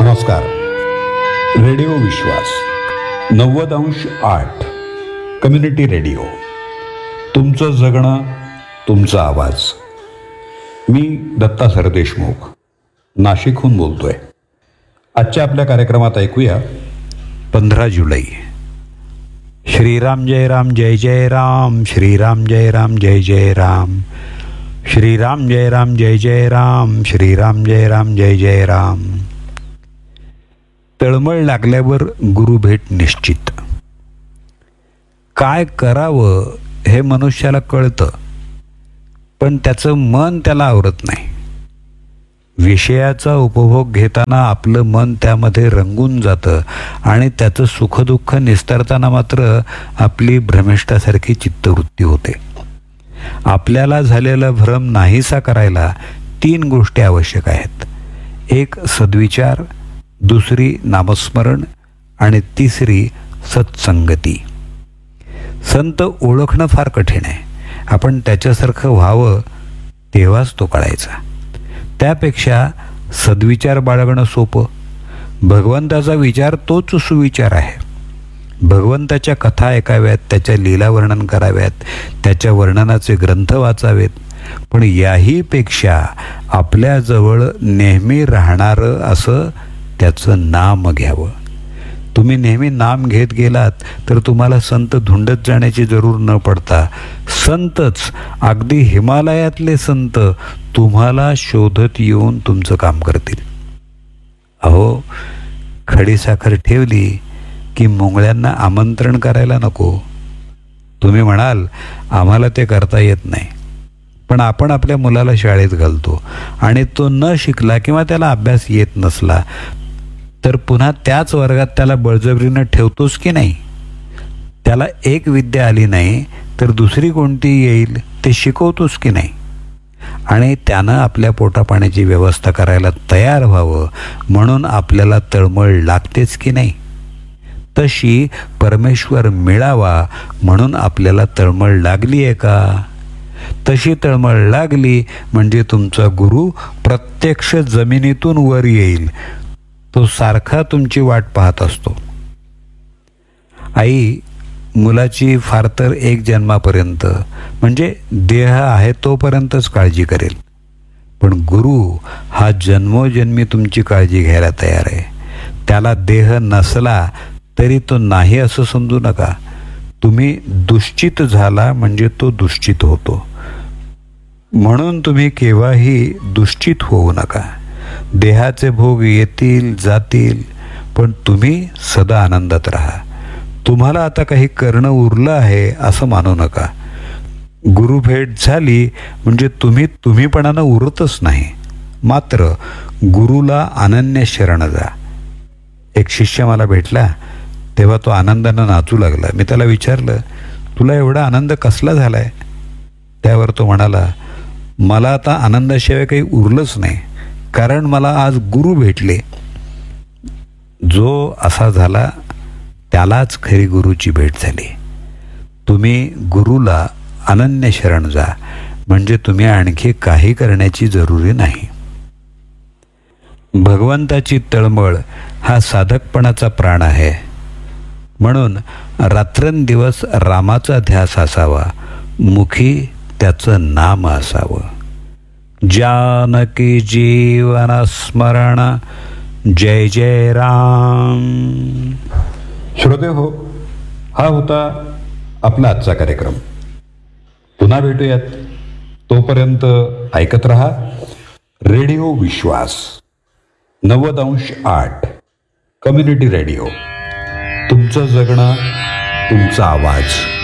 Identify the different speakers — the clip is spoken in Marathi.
Speaker 1: नमस्कार. रेडिओ विश्वास 90.8 कम्युनिटी रेडिओ. तुमचं जगणं, तुमचा आवाज. मी दत्ता सरदेशमुख नाशिकहून बोलतोय. आजच्या आपल्या कार्यक्रमात ऐकूया 15 जुलै. श्रीराम जय राम जय जय राम, श्रीराम जय राम जय जय राम, श्रीराम जय राम जय जय राम, श्रीराम जय राम जय जय राम. तळमळ लागल्यावर गुरुभेट निश्चित. काय करावं हे मनुष्याला कळतं, पण त्याचं मन त्याला आवरत नाही. विषयाचा उपभोग घेताना आपलं मन त्यामध्ये रंगून जातं आणि त्याचं सुखदुःख निस्तारताना मात्र आपली भ्रमिष्ठासारखी चित्तवृत्ती होते. आपल्याला झालेला भ्रम नाहीसा करायला 3 गोष्टी आवश्यक आहेत. एक सद्विचार, दुसरी नामस्मरण आणि तिसरी सत्संगती. संत ओळखणं फार कठीण आहे. आपण त्याच्यासारखं व्हावं तेव्हाच तो कळायचा. त्यापेक्षा सद्विचार बाळगणं सोपं. भगवंताचा विचार तोच सुविचार आहे. भगवंताच्या कथा ऐकाव्यात, त्याच्या लीला वर्णन कराव्यात, त्याच्या वर्णनाचे ग्रंथ वाचावेत. पण याहीपेक्षा आपल्याजवळ नेहमी राहणारं असं त्याचं नाम घ्यावं. तुम्ही नेहमी नाम घेत गेलात तर तुम्हाला संत धुंडत जाण्याची जरूर न पडता संतच, अगदी हिमालयातले संत तुम्हाला शोधत येऊन तुमचं काम करतील. अहो, खडीसाखर ठेवली की मुंगळ्यांना आमंत्रण करायला नको. तुम्ही म्हणाल आम्हाला ते करता येत नाही, पण आपण आपल्या मुलाला शाळेत घालतो आणि तो न शिकला किंवा त्याला अभ्यास येत नसला तर पुन्हा त्याच वर्गात त्याला बळजबरीनं ठेवतोस की नाही. त्याला एक विद्या आली नाही तर दुसरी कोणती येईल ते शिकवतोस की नाही. आणि त्यानं आपल्या पोटापाण्याची व्यवस्था करायला तयार व्हावं म्हणून आपल्याला तळमळ लागतेच की नाही. तशी परमेश्वर मिळावा म्हणून आपल्याला तळमळ लागली आहे का? तशी तळमळ लागली म्हणजे तुमचा गुरु प्रत्यक्ष जमिनीतून वर येईल. तो सारखा तुमची वाट पाहत असतो. आई मुलाची फार तर 1 जन्मापर्यंत म्हणजे देह आहे तोपर्यंतच काळजी करेल, पण गुरु हा जन्मोजन्मी तुमची काळजी घ्यायला तयार आहे. त्याला देह नसला तरी तो नाही असं समजू नका. तुम्ही दुश्चित झाला म्हणजे तो दुश्चित होतो. म्हणून तुम्ही केव्हाही दुश्चित होऊ नका. देहाचे भोग येतील जातील, पण तुम्ही सदा आनंदात राहा. तुम्हाला आता काही करणं उरलं आहे असं मानू नका. गुरुभेट झाली म्हणजे तुम्हीपणानं उरतच नाही, मात्र गुरुला अनन्य शरण जा. एक शिष्य मला भेटला तेव्हा तो आनंदानं नाचू लागला. मी त्याला विचारलं, तुला एवढा आनंद कसला झालाय? त्यावर तो म्हणाला, मला आता आनंदाशिवाय काही उरलंच नाही, कारण मला आज गुरु भेटले. जो असा झाला त्यालाच खरी गुरुची भेट झाली. तुम्ही गुरुला अनन्य शरण जा, म्हणजे तुम्ही आणखी काही करण्याची जरुरी नाही. भगवंताची तळमळ हा साधकपणाचा प्राण आहे. म्हणून रात्रंदिवस रामाचा ध्यास असावा, मुखी त्याचं नाम असावं. जानकी जीवन स्मरण जय जय राम. श्रोते हो, हा होता आपला आजचा कार्यक्रम. पुन्हा भेटूयात. तोपर्यंत ऐकत रहा रेडिओ विश्वास 90.8 कम्युनिटी रेडिओ. तुमचं जगणं, तुमचा आवाज.